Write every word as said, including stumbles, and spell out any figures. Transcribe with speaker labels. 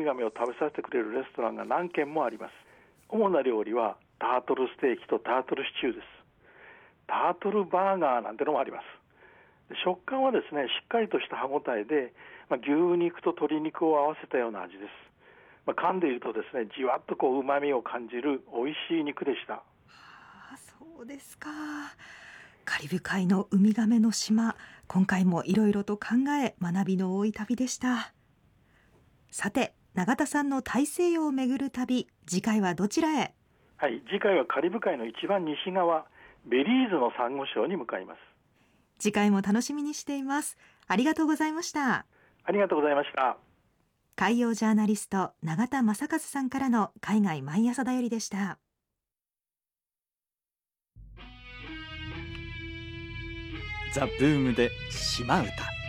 Speaker 1: ミガメを食べさせてくれるレストランが何軒もあります。主な料理はタートルステーキとタートルシチューです。タートルバーガーなんてのもあります。食感はですね、しっかりとした歯ごたえで、まあ、牛肉と鶏肉を合わせたような味です。まあ、噛んでいるとですね、じわっとこう旨味を感じる美味しい肉でした。は
Speaker 2: あ、そうですか。カリブ海のウミガメの島、今回もいろいろと考え学びの多い旅でした。さて、永田さんの大西洋を巡る旅、次回はどちらへ？
Speaker 1: はい、次回はカリブ海の一番西側、ベリーズのサンゴ礁に向かいます。
Speaker 2: 次回も楽しみにしています。ありがとうございました。
Speaker 1: ありがとうございました。
Speaker 2: 海洋ジャーナリスト永田正和さんからの海外毎朝だよりでした。
Speaker 3: ザ・ブームで島唄。